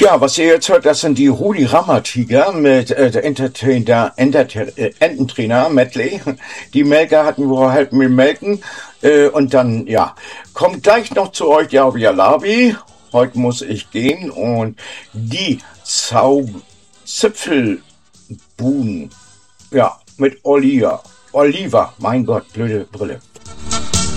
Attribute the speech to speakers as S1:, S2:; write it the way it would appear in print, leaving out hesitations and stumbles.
S1: Ja, was ihr jetzt hört, das sind die Rudi Rammer-Tiger mit der Ententrainer Medley. Die Melker hatten wir halt mit Melken. Und dann, ja, kommt gleich noch zu euch der Labi. Heute muss ich gehen und die Zipfelbuden. Ja, mit Oliver, mein Gott, blöde Brille.